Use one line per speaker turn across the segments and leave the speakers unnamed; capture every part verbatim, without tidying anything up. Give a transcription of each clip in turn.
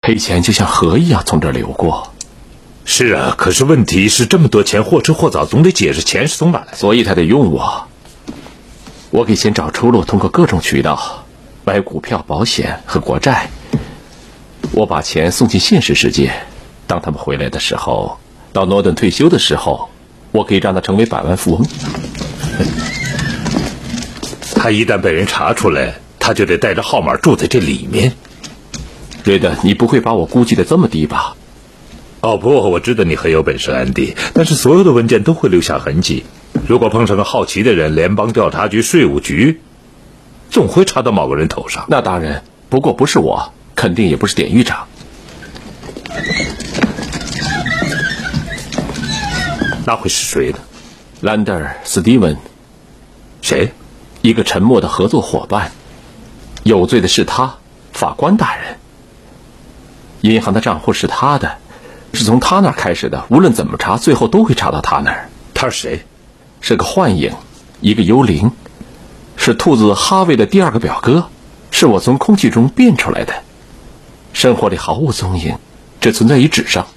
黑钱就像河一样从这儿流过。
是啊，可是问题是这么多钱或迟或早总得解释钱是从哪来的，
所以他得用我。我给钱找出路，通过各种渠道买股票、保险和国债。我把钱送进现实世界，当他们回来的时候，到诺顿退休的时候，我可以让他成为百万富翁。
他一旦被人查出来，他就得带着号码住在这里面。
瑞德，你不会把我估计的这么低吧？
哦不，我知道你很有本事，安迪，但是所有的文件都会留下痕迹。如果碰上个好奇的人，联邦调查局、税务局总会查到某个人头上。
那当然，不过不是我，肯定也不是典狱长。
那会是谁呢？
兰德尔·斯蒂文。
谁？
一个沉默的合作伙伴。有罪的是他，法官大人。银行的账户是他的，是从他那儿开始的，无论怎么查，最后都会查到他那儿。
他是谁？
是个幻影，一个幽灵，是兔子哈维的第二个表哥，是我从空气中变出来的，生活里毫无踪影，只存在于纸上。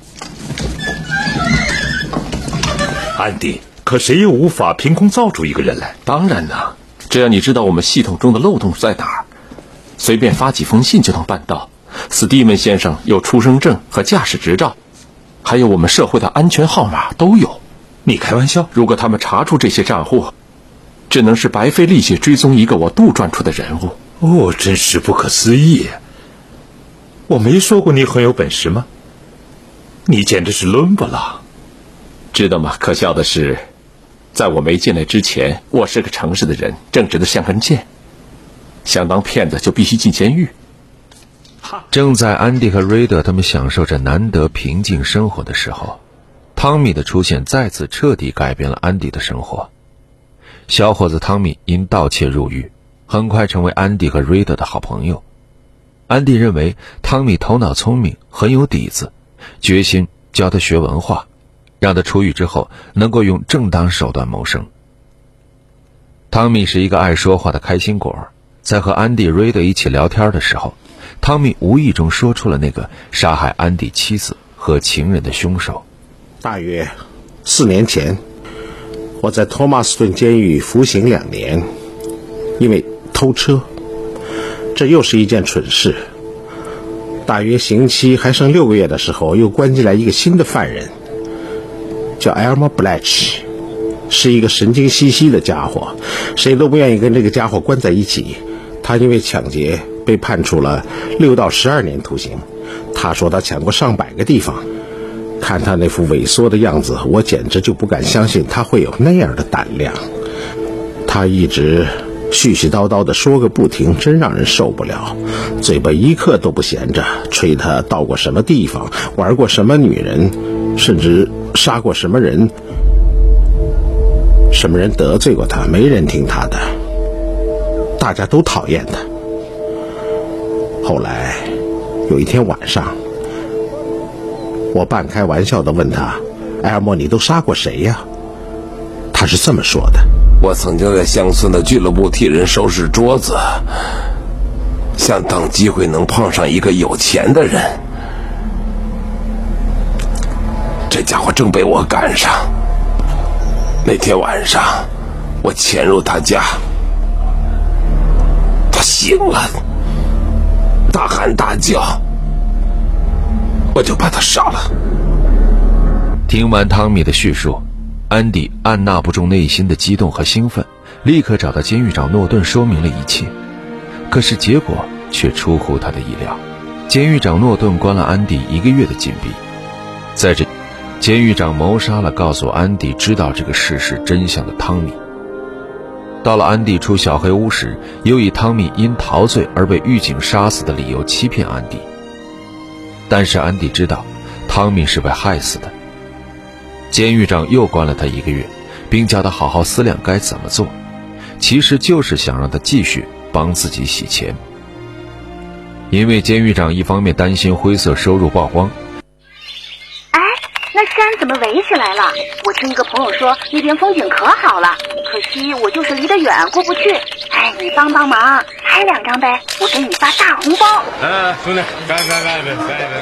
安迪，可谁又无法凭空造出一个人来？
当然呢，只要你知道我们系统中的漏洞在哪儿，随便发几封信就能办到。史蒂文先生有出生证和驾驶执照，还有我们社会的安全号码都有。
你开玩笑？
如果他们查出这些账户，只能是白费力气追踪一个我杜撰出的人物。
哦，真是不可思议！我没说过你很有本事吗？你简直是伦巴了。
知道吗？可笑的是，在我没进来之前，我是个诚实的人，正直的像根箭。想当骗子就必须进监狱。
正在安迪和瑞德他们享受着难得平静生活的时候，汤米的出现再次彻底改变了安迪的生活。小伙子汤米因盗窃入狱，很快成为安迪和瑞德的好朋友。安迪认为汤米头脑聪明，很有底子，决心教他学文化，让他出狱之后能够用正当手段谋生。汤米是一个爱说话的开心果，在和安迪、瑞德一起聊天的时候，汤米无意中说出了那个杀害安迪妻子和情人的凶手。
大约四年前，我在托马斯顿监狱服刑两年，因为偷车。这又是一件蠢事。大约刑期还剩六个月的时候，又关进来一个新的犯人，叫 Elmer Blatch， 是一个神经兮兮的家伙，谁都不愿意跟这个家伙关在一起。他因为抢劫被判处了六到十二年徒刑。他说他抢过上百个地方。看他那副萎缩的样子，我简直就不敢相信他会有那样的胆量。他一直絮絮叨叨地说个不停，真让人受不了。嘴巴一刻都不闲着，吹他到过什么地方，玩过什么女人，甚至杀过什么人，什么人得罪过他，没人听他的，大家都讨厌他。后来有一天晚上，我半开玩笑地问他：“埃尔莫，你都杀过谁呀？”他是这么说的：“
我曾经在乡村的俱乐部替人收拾桌子，想等机会能碰上一个有钱的人。这家伙正被我赶上。那天晚上，我潜入他家，他醒了，大喊大叫，我就把他杀了。”
听完汤米的叙述，安迪按捺不住内心的激动和兴奋，立刻找到监狱长诺顿说明了一切。可是结果却出乎他的意料，监狱长诺顿关了安迪一个月的禁闭。在这，监狱长谋杀了告诉安迪知道这个事实真相的汤米。到了安迪出小黑屋时，又以汤米因逃罪而被狱警杀死的理由欺骗安迪。但是安迪知道汤米是被害死的。监狱长又关了他一个月，并叫他好好思量该怎么做，其实就是想让他继续帮自己洗钱。因为监狱长一方面担心灰色收入曝光，
哎，那山怎么围起来了？我听一个朋友说那边风景可好了，可惜我就是离得远过不去。哎，你帮帮忙，拍两张呗，我给你发大红包。
哎，兄弟，干干干，干干。